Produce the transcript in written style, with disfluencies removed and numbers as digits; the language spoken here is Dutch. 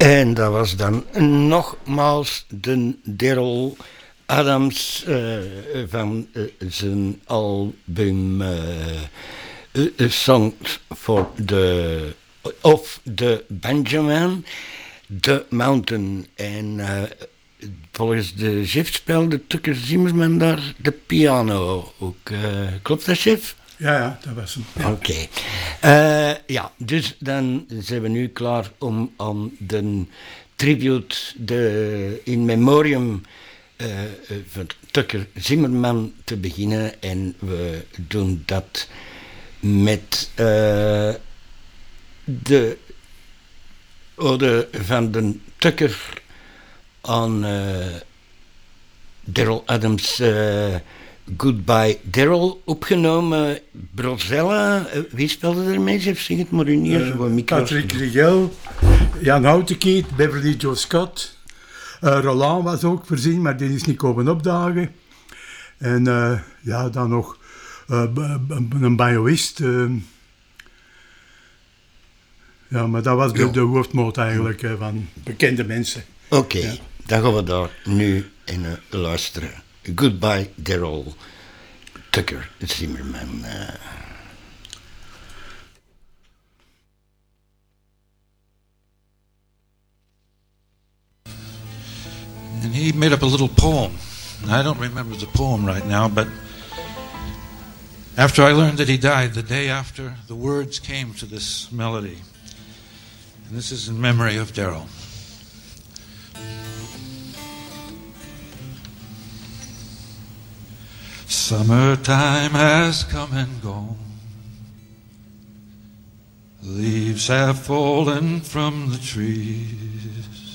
En dat was dan nogmaals de Daryl Adams van zijn album Songs for the of the Benjamin, The Mountain. En volgens de chef speelde Tucker Zimmerman daar de piano ook. Klopt dat, chef? Ja, dat was hem. Ja. Oké. Ja, dus dan zijn we nu klaar om aan de tribute, de in memoriam van Tucker Zimmerman te beginnen. En we doen dat met de ode van de Tucker aan Daryl Adams. Goodbye Daryl, opgenomen. Brozella, wie speelde er mee? Zeg het maar in hier. Patrick Rigel, Jan Houtekiet, Beverly Joe Scott. Roland was ook voorzien, maar die is niet komen opdagen. En ja, dan nog een banjoïst. Ja, maar dat was de hoofdmoot eigenlijk van bekende mensen. Oké, ja. Dan gaan we daar nu in luisteren. Goodbye Daryl, Tucker Zimmerman. And he made up a little poem. I don't remember the poem right now, but after I learned that he died, the day after, the words came to this melody. And this is in memory of Daryl. Summertime has come and gone. Leaves have fallen from the trees.